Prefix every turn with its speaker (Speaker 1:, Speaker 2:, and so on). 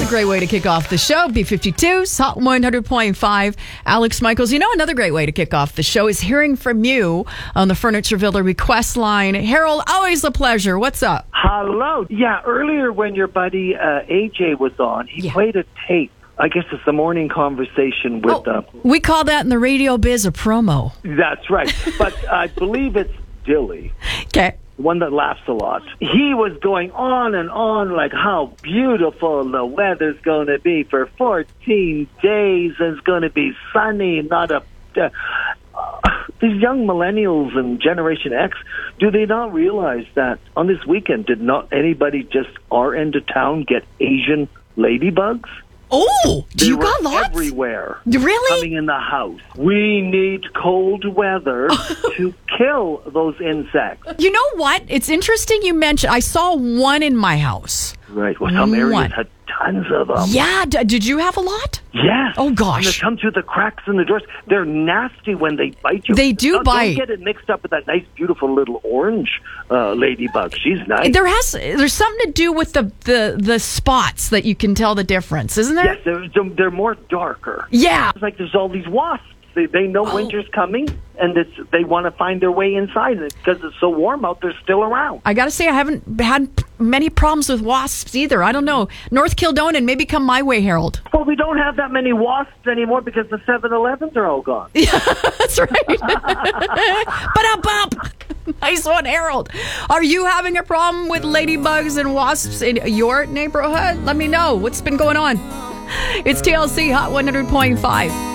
Speaker 1: great way to kick off the show. B52, Hot 100.5. Alex Michaels. You know, another great way to kick off the show is hearing from you on the Furnitureville request line. Harold, always a pleasure. What's up?
Speaker 2: Hello. Yeah, earlier when your buddy AJ was on, he played a tape. I guess it's the morning conversation with...
Speaker 1: we call that in the radio biz a promo.
Speaker 2: That's right. But I believe it's Dilly.
Speaker 1: Okay.
Speaker 2: One that laughs a lot. He was going on and on like how beautiful the weather's going to be for 14 days. It's going to be sunny, not a... these young millennials and Generation X, do they not realize that on this weekend, did not anybody just our end of town get Asian ladybugs?
Speaker 1: Oh, you got lots?
Speaker 2: Everywhere.
Speaker 1: Really?
Speaker 2: Coming in the house. We need cold weather to kill those insects.
Speaker 1: You know what? It's interesting you mentioned, I saw one in my house.
Speaker 2: Right. Well, some areas had tons of them.
Speaker 1: Yeah. Did you have a lot?
Speaker 2: Yes.
Speaker 1: Oh, gosh.
Speaker 2: And they come through the cracks in the doors. They're nasty when they bite you.
Speaker 1: They do bite.
Speaker 2: Don't get it mixed up with that nice, beautiful little orange ladybug. She's nice.
Speaker 1: There's something to do with the spots that you can tell the difference, isn't there?
Speaker 2: Yes, they're more darker.
Speaker 1: Yeah.
Speaker 2: It's like there's all these wasps. They know winter's coming, and they want to find their way inside. And because it's so warm out, they're still around.
Speaker 1: I got to say, I haven't had many problems with wasps either. I don't know. North Kildonan, maybe come my way, Harold.
Speaker 2: Well, we don't have that many wasps anymore because the 7-Elevens are all gone.
Speaker 1: Yeah, that's right. Ba-da-bump. Nice one, Harold. Are you having a problem with ladybugs and wasps in your neighborhood? Let me know. What's been going on? It's TLC Hot 100.5.